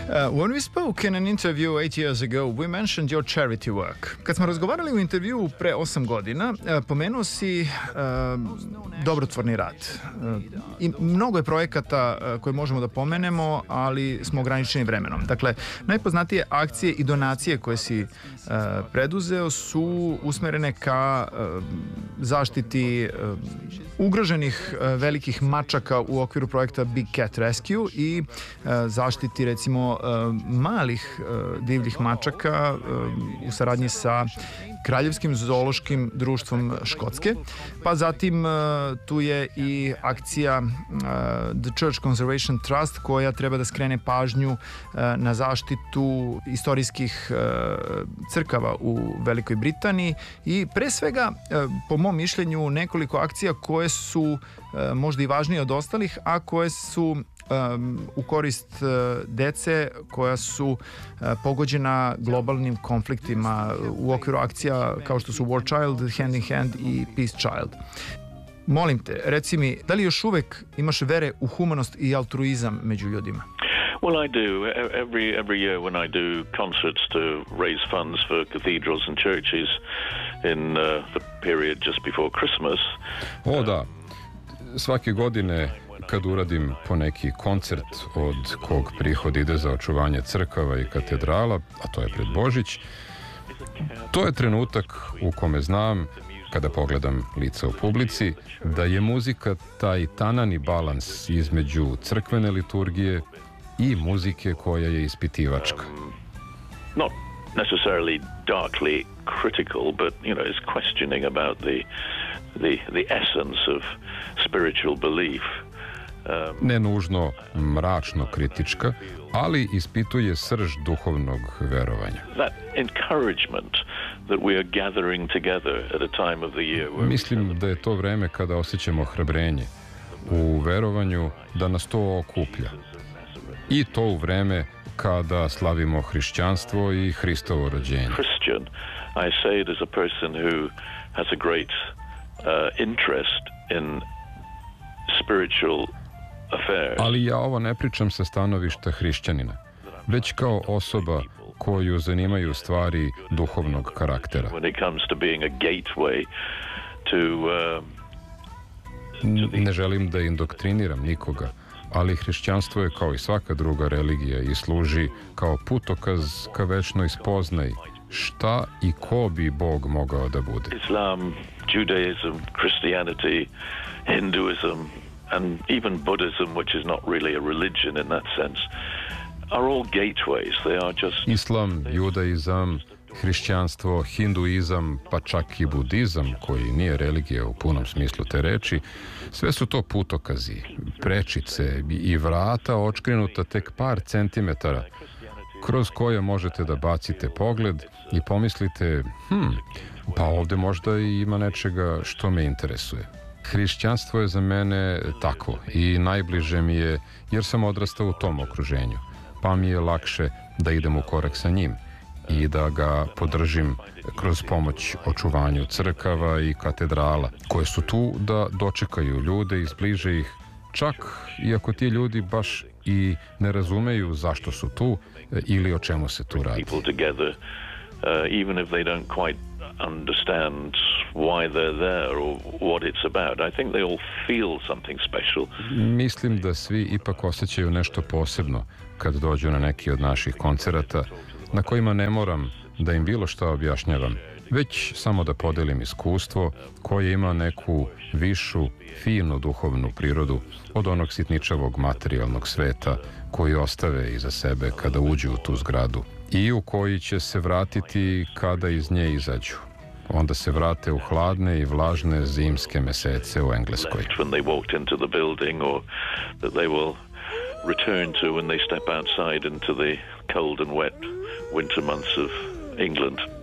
When we spoke in an interview 8 years ago, we mentioned your charity work. Kad smo razgovarali u intervjuu pre 8 godina, pomenuo si dobrotvorni rad. I mnogo je projekata koje možemo da pomenemo, ali smo ograničeni vremenom. Dakle, najpoznatije akcije i donacije koje si preduzeo su usmerene ka zaštiti ugroženih velikih mačaka u okviru projekta Big Cat Rescue i zaštiti recimo malih divljih mačaka u saradnji sa Kraljevskim zoološkim društvom Škotske. Pa zatim tu je i akcija The Church Conservation Trust koja treba da skrene pažnju na zaštitu istorijskih crkava u Velikoj Britaniji i pre svega, po mom mišljenju, nekoliko akcija koje su možda i važnije od ostalih, a koje su u korist dece koja su pogođena globalnim konfliktima u okviru akcija kao što su War Child, Hand in Hand i Peace Child. Molim te, reci mi, da li još uvek imaš vere u humanost i altruizam među ljudima? Well, I do. Every year when I do concerts to raise funds for cathedrals and churches in the period just before Christmas. O da, svake godine kad uradim po neki koncert od kog prihod ide za očuvanje crkava i katedrala, a to je pred Božić, to je trenutak u kome znam, kada pogledam lica u publici, da je muzika taj tanani balans između crkvene liturgije i muzike koja je ispitivačka. Not necessarily darkly critical, but is questioning about the essence of spiritual belief. Ne nužno mračno kritička, ali ispituje srž duhovnog verovanja. That encouragement that we are gathering together at a time of the year. Mislim da je to vreme kada osjećamo hrabrenje u verovanju da nas to okuplja. I to u vreme kada slavimo hrišćanstvo i Hristovo rođenje. Christian, I say it as a person who has a great interest in spiritual affairs. Ali ja ovo ne pričam sa stanovišta hrišćanina, već kao osoba koju zanimaju stvari duhovnog karaktera. When it comes to being a gateway to Ne želim da indoktriniram nikoga, ali hrišćanstvo je kao i svaka druga religija i služi kao putokaz ka večnoj spoznaji šta i ko bi Bog mogao da bude. Islam, Judaism, Christianity, Hinduism and even Buddhism, which is not really a religion in that sense, are all gateways. They are just Islam, judaizam, hrišćanstvo, hinduizam, pa čak i budizam, koji nije religija u punom smislu te reči, sve su to putokazi, prečice i vrata očkrenuta tek par centimetara, kroz koje možete da bacite pogled i pomislite, pa ovde možda i ima nečega što me interesuje. Hrišćanstvo je za mene takvo i najbliže mi je jer sam odrastao u tom okruženju, pa mi je lakše da idem u korak sa njim i da ga podržim kroz pomoć očuvanju crkava i katedrala, koje su tu da dočekaju ljude i zbliže ih, čak i ako ti ljudi baš i ne razumeju zašto su tu ili o čemu se tu radi. Even if they don't quite understand why they're there or what it's about. I think they all feel something special. Mislim da svi ipak osjećaju nešto posebno kad dođu na neki od naših koncerata na kojima ne moram da im bilo šta objašnjavam, već samo da podelim iskustvo koje ima neku višu, finu duhovnu prirodu od onog sitničavog materijalnog sveta koji ostave iza sebe kada uđu u tu zgradu i u koji će se vratiti kada iz nje izađu. Onda se vrate u hladne i vlažne zimske mesece u Engleskoj. When they walked into the building or that they will return to when they step outside into the cold and wet winter months of England.